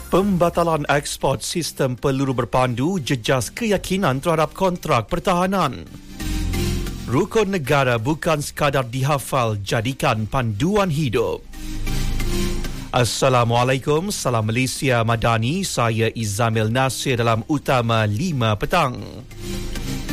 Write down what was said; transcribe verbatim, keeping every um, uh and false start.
Pembatalan ekspor sistem peluru berpandu jejas keyakinan terhadap kontrak pertahanan. Rukun negara bukan sekadar dihafal, jadikan panduan hidup. Assalamualaikum, salam Malaysia Madani, saya Izamil Nasir dalam Utama lima petang.